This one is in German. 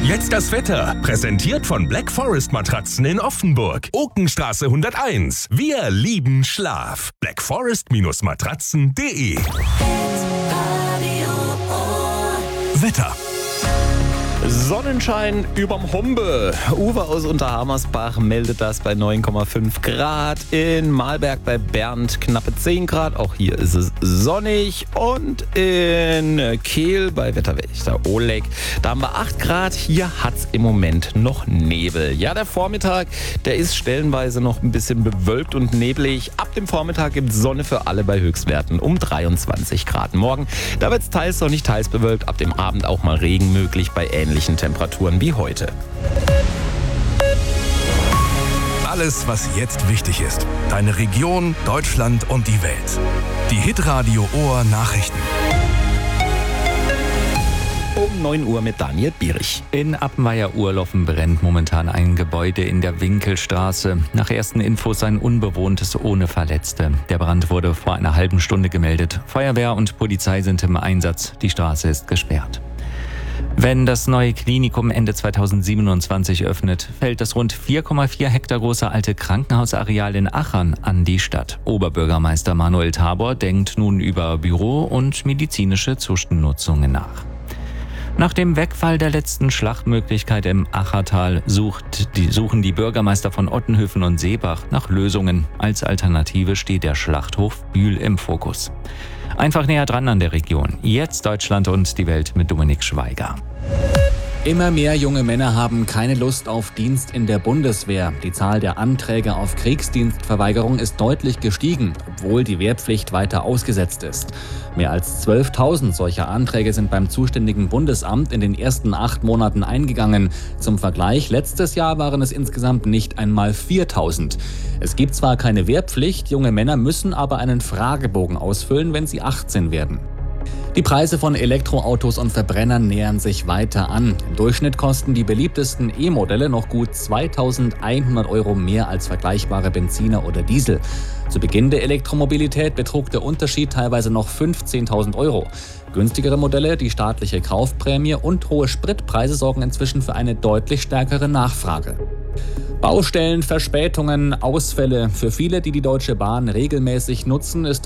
Jetzt das Wetter. Präsentiert von Black Forest Matratzen in Offenburg. Okenstraße 101. Wir lieben Schlaf. blackforest-matratzen.de. Wetter. Sonnenschein überm Humbe. Uwe aus Unterhammersbach meldet das bei 9,5 Grad. In Mahlberg bei Bernd knappe 10 Grad. Auch hier ist es sonnig. Und in Kehl bei Wetterwächter Oleg, da haben wir 8 Grad. Hier hat's im Moment noch Nebel. Ja, der Vormittag, der ist stellenweise noch ein bisschen bewölkt und neblig. Ab dem Vormittag gibt's Sonne für alle bei Höchstwerten um 23 Grad. Morgen, da wird's teils sonnig, teils bewölkt. Ab dem Abend auch mal Regen möglich bei ähnlichen Temperaturen wie heute. Alles, was jetzt wichtig ist. Deine Region, Deutschland und die Welt. Die Hitradio Ohr Nachrichten. Um 9 Uhr mit Daniel Bierich. In Appenweier-Urloffen brennt momentan ein Gebäude in der Winkelstraße. Nach ersten Infos ein unbewohntes ohne Verletzte. Der Brand wurde vor einer halben Stunde gemeldet. Feuerwehr und Polizei sind im Einsatz. Die Straße ist gesperrt. Wenn das neue Klinikum Ende 2027 öffnet, fällt das rund 4,4 Hektar große alte Krankenhausareal in Achern an die Stadt. Oberbürgermeister Manuel Tabor denkt nun über Büro- und medizinische Zwischennutzungen nach. Nach dem Wegfall der letzten Schlachtmöglichkeit im Achertal suchen die Bürgermeister von Ottenhöfen und Seebach nach Lösungen. Als Alternative steht der Schlachthof Bühl im Fokus. Einfach näher dran an der Region. Jetzt Deutschland und die Welt mit Dominik Schweiger. Immer mehr junge Männer haben keine Lust auf Dienst in der Bundeswehr. Die Zahl der Anträge auf Kriegsdienstverweigerung ist deutlich gestiegen, obwohl die Wehrpflicht weiter ausgesetzt ist. Mehr als 12.000 solcher Anträge sind beim zuständigen Bundesamt in den ersten 8 Monaten eingegangen. Zum Vergleich, letztes Jahr waren es insgesamt nicht einmal 4.000. Es gibt zwar keine Wehrpflicht, junge Männer müssen aber einen Fragebogen ausfüllen, wenn sie 18 werden. Die Preise von Elektroautos und Verbrennern nähern sich weiter an. Im Durchschnitt kosten die beliebtesten E-Modelle noch gut 2.100 € mehr als vergleichbare Benziner oder Diesel. Zu Beginn der Elektromobilität betrug der Unterschied teilweise noch 15.000 €. Günstigere Modelle, die staatliche Kaufprämie und hohe Spritpreise sorgen inzwischen für eine deutlich stärkere Nachfrage. Baustellen, Verspätungen, Ausfälle. Für viele, die die Deutsche Bahn regelmäßig nutzen, ist